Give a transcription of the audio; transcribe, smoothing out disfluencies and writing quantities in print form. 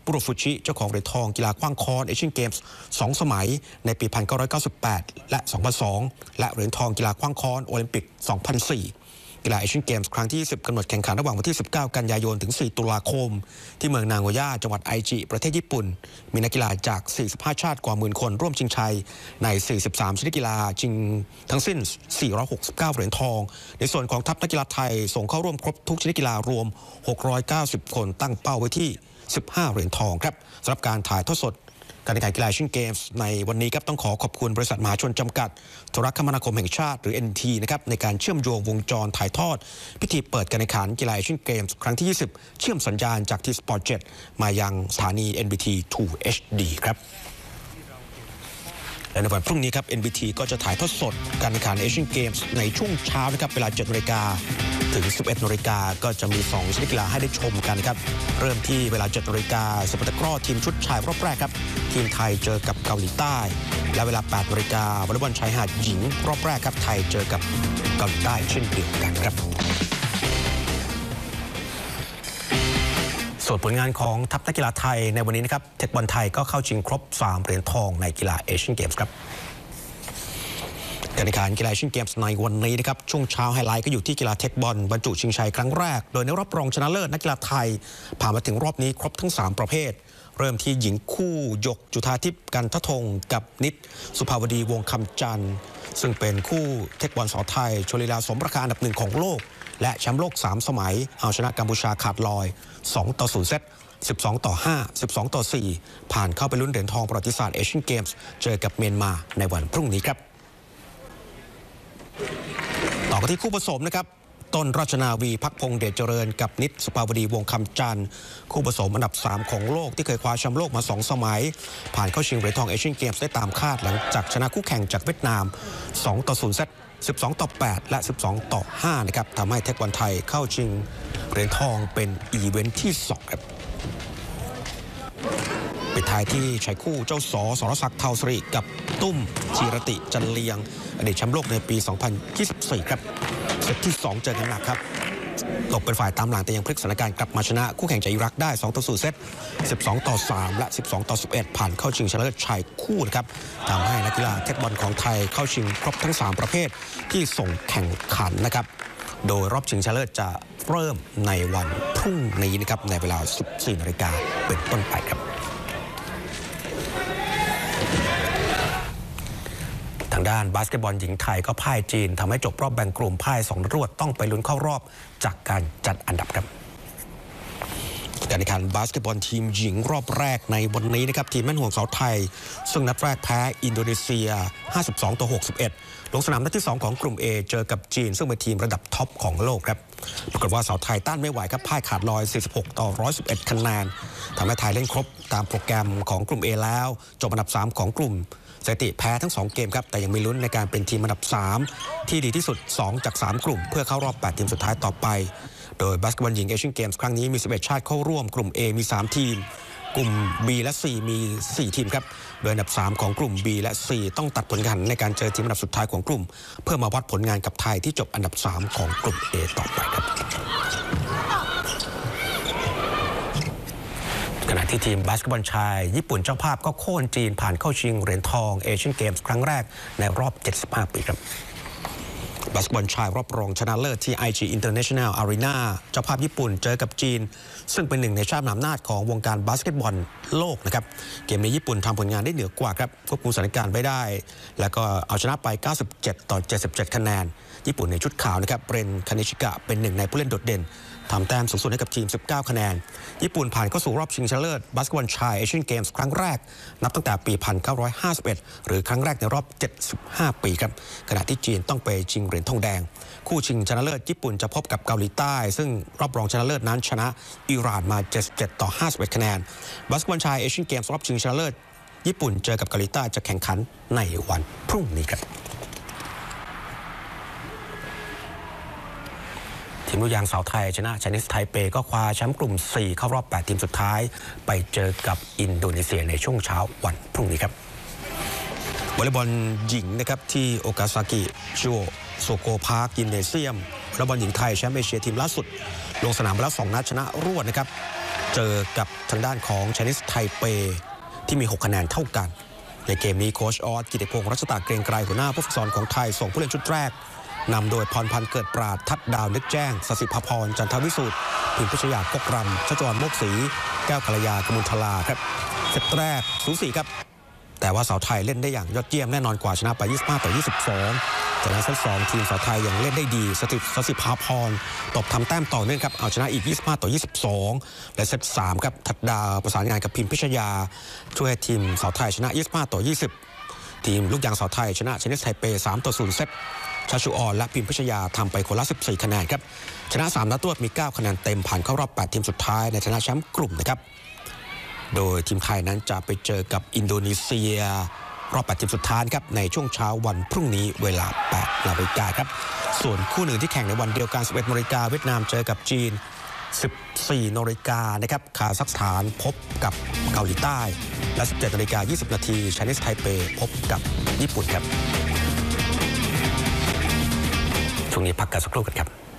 บุโรฟุชิเจ้าของเหรียญทองกีฬาขว้างค้อนเอเชียนเกมส์2 สมัยในปี 1998 และ 2002 และเหรียญทองกีฬาขว้างค้อนโอลิมปิก 2004 กีฬาเอเชียนเกมส์ครั้งที่ 10 กำหนดแข่งขันระหว่างวันที่ 19 กันยายนถึง 4 ตุลาคมที่เมืองนางโอย่าจังหวัดไอจิประเทศญี่ปุ่นมีนักกีฬาจาก 45 ชาติกว่าหมื่นคนร่วมชิงชัยใน 43 ชนิดกีฬาชิงทั้งสิ้น 469 เหรียญทองในส่วนของทัพนักกีฬาไทยส่งเข้าร่วมครบทุกชนิดกีฬารวม 690 คนตั้งเป้าไว้ที่ 15 เหรียญทองครับสำหรับการถ่ายทอดสดการแข่งขันกีฬาเอเชียนเกมส์ในวันนี้ครับต้องขอบคุณบริษัทมหาชนจำกัดโทรคมนาคมแห่งชาติหรือ NT นะครับในการเชื่อมโยงวงจรถ่ายทอดพิธีเปิดการแข่งขันกีฬาเอเชียนเกมส์ครั้งที่ 20 เชื่อมสัญญาณจาก T-Sport 7 มายังสถานี NBT 2 HD ครับและในวันพรุ่งนี้ครับ NBT ก็จะถ่ายทอดสดการแข่งขันเอเชียนเกมส์ในช่วงเช้านะครับเวลา 7 นาฬิกาถึง 11 นาฬิกาก็จะมี2ชนิดกีฬาให้ได้ชมกันครับเริ่มที่เวลา 7 นาฬิกาสปอร์ตตะกร้อทีมชุดชายรอบแรกครับทีมไทยเจอกับเกาหลีใต้และเวลา 8 นาฬิกาวอลเลย์บอลชายหาดหญิงรอบแรกครับไทยเจอกับเกาหลีใต้เช่นเดียวกันครับส่วนผลงานของทัพนักกีฬาไทยในวันนี้นะครับเทคบอลไทยก็เข้าชิงครบ3 เหรียญทองในกีฬาเอเชียนเกมส์ครับการแข่งขันกีฬาเอเชียนเกมส์ในวันนี้นะครับช่วงเช้าไฮไลท์ก็อยู่ที่กีฬาเทคบอลบรรจุชิงชัยครั้งแรกโดยในรอบรองชนะเลิศนักกีฬาไทยผ่านมาถึงรอบนี้ครบทั้ง3 ประเภทเริ่มที่หญิงคู่หยกจุฑาทิพย์กันทะทงกับนิดสุภาวดีวงคำจันทร์ซึ่งเป็นคู่เทคบอลสาวไทยชลิดาสมราคาอันดับ1ของโลกและแชมป์โลก3 สมัยเอาชนะกัมพูชาขาดลอย2-0 เซต12-5 12-4ผ่านเข้าไปลุ้นเหรียญทองประวัติศาสตร์เอเชียนเกมส์เจอกับเมียนมาในวันพรุ่งนี้ครับต่อกันที่คู่ผสมนะครับต้นราชนาวีภักพงษ์เดชเจริญกับนิดสุภาวดีวงคำจันทร์คู่ผสมอันดับ3ของโลกที่เคยคว้าแชมป์โลกมา2 สมัยผ่านเข้าชิงเหรียญทองเอเชียนเกมส์ได้ตามคาดหลังจากชนะคู่แข่งจากเวียดนาม2-0 เซต12-8 และ12-5นะครับทำให้เทคบอลไทยเข้าชิงเหรียญทองเป็นอีเวนท์ที่2ครับปิดท้ายที่ชายคู่เจ้าสรศักดิ์เทาสริกับตุ้มจีรติจันเลียงอดีตแชมป์โลกในปี 2024 ครับเซตที่2เจอกันหนักครับตกเป็นฝ่ายตามหลังแต่ยังพลิกสถานการณ์กลับมาชนะคู่แข่งจากอิรักได้2-0 เซต12-3 และ12-11ผ่านเข้าชิงชนะเลิศชายคู่นะครับทำให้นักกีฬาเทคบอลของไทยเข้าชิงครบทั้ง3 ประเภทที่ส่งแข่งขันนะครับโดยรอบชิงชนะเลิศจะเริ่มในวันพรุ่งนี้นะครับในเวลา 14 นาฬิกาเป็นต้นไปครับทางด้านบาสเกตบอลหญิงไทยก็พ่ายจีนทำให้จบรอบแบ่งกลุ่มพ่าย2 นัดรวดต้องไปลุ้นเข้ารอบจากการจัดอันดับครับการแข่งขันบาสเกตบอลทีมหญิงรอบแรกในวันนี้นะครับทีมแม่นห่วงสาวไทยซึ่งนัดแรกแพ้อินโดนีเซีย52-61ลงสนามนัดที่2ของกลุ่ม A เจอกับจีนซึ่งเป็นทีมระดับท็อปของโลกครับปรากฏว่าสาวไทยต้านไม่ไหวครับพ่ายขาดลอย46-111คะแนนทำให้ไทยเล่นครบตามโปรแกรมของกลุ่ม A แล้วจบอันดับ3ของกลุ่มสถิติแพ้ทั้ง2 เกมครับแต่ยังมีลุ้นในการเป็นทีมอันดับ3ที่ดีที่สุด2 จาก 3 กลุ่มเพื่อเข้ารอบ8 ทีมสุดท้ายต่อไปโดยบาสเกตบอลหญิงเอเชียนเกมส์ครั้งนี้มี11 ชาติเข้าร่วมกลุ่ม A มี3 ทีมกลุ่ม B และ C มี4 ทีมครับโดยอันดับ3ของกลุ่ม B และ C ต้องตัดผลการแข่งขันในการเจอทีมอันดับสุดท้ายของกลุ่มเพื่อมาวัดผลงานกับไทยที่จบอันดับ3ของกลุ่ม A ต่อไปครับขณะที่ทีมบาสเกตบอลชายญี่ปุ่นเจ้าภาพก็โค่นจีนผ่านเข้าชิงเหรียญทองเอเชียนเกมส์ครั้งแรกในรอบ75 ปีครับบาสเกตบอลชายรอบรองชนะเลิศที่ IG International Arena เจ้าภาพญี่ปุ่นเจอกับจีนซึ่งเป็นหนึ่งในชาติมหาอำนาจของวงการบาสเกตบอลโลกนะครับเกมในญี่ปุ่นทำผลงานได้เหนือกว่าครับควบคุมสถานการณ์ไว้ได้แล้วก็เอาชนะไป97-77คะแนนญี่ปุ่นในชุดขาวนะครับเรนคานิชิกะเป็นหนึ่งในผู้เล่นโดดเด่นทำแต้มสูงสุดให้กับทีม19 คะแนนญี่ปุ่นผ่านเข้าสู่รอบชิงชนะเลิศบาสเกตบอลชายเอเชียนเกมส์ครั้งแรกนับตั้งแต่ปี 1951 หรือครั้งแรกในรอบ75 ปีครับขณะที่จีนต้องไปชิงเหรียญทองแดงคู่ชิงชนะเลิศญี่ปุ่นจะพบกับเกาหลีใต้ซึ่งรอบรองชนะเลิศนั้นชนะอิหร่านมา77-51 คะแนนบาสเกตบอลชายเอเชียนเกมส์รอบชิงชนะเลิศญี่ปุ่นเจอกับเกาหลีใต้จะแข่งขันในวันพรุ่งนี้ครับทีมลูกยางสาวไทยชนะไชนีสไทเปก็คว้าแชมป์กลุ่ม 4 เข้ารอบ 8 ทีมสุดท้ายไปเจอกับอินโดนีเซียในช่วงเช้าวันพรุ่งนี้ครับวอลเลย์บอลหญิงนะครับที่โอกาซากิชิโอโซโกพาร์คยิมเนเซียมวอลเลย์บอลหญิงไทยแชมป์เอเชียทีมล่าสุดลงสนามไปแล้ว2 นัดชนะรวดนะครับเจอกับทางด้านของไชนีสไทเปที่มี6คะแนนเท่ากันในเกมนี้โค้ชออสกิติพงษ์รัชตาเกรียงไกรหัวหน้าผู้ฝึกสอนของไทยส่งผู้เล่นชุดแรกนำโดยพรพันธ์เกิดปราดทัดดาวนึกแจ้งสศิภพรจันทวิสุทธิ์พิมพิชยากกรำชจรโมกศรีแก้วกัลยากมุลทลาครับเซตแรกสูสีครับแต่ว่าสาวไทยเล่นได้อย่างยอดเยี่ยมแน่นอนกว่าชนะไป25-22จากนั้นเซต2ทีมสาวไทยยังเล่นได้ดีสศิภพรตบทำแต้มต่อเนื่องครับเอาชนะอีก25-22และเซต3ครับทัดดาวประสานงานกับพิมพิชยาช่วยให้ทีมสาวไทยชนะ25-20ทีมลูกยางสาวไทยชนะไชนีสไทเป3-0เซตชาชูออนและพิมพิชยาทำไปคนละ14คะแนนครับชนะ3นัดรวดมี9คะแนนเต็มผ่านเข้ารอบ8ทีมสุดท้ายในฐานะแชมป์กลุ่มนะครับโดยทีมไทยนั้นจะไปเจอกับอินโดนีเซียรอบ8ทีมสุดท้ายครับในช่วงเช้าวันพรุ่งนี้เวลา 8 นาฬิกาครับส่วนคู่หนึ่งที่แข่งในวันเดียวกัน 11 นาฬิกาเวียดนามเจอกับจีน 14 นาฬิกานะครับคาซัคสถานพบกับเกาหลีใต้และ 17 นาฬิกา 20 นาทีไชนีสไทเปพบกับญี่ปุ่นครับช่วงนี้พักกันสักครู่กันครับ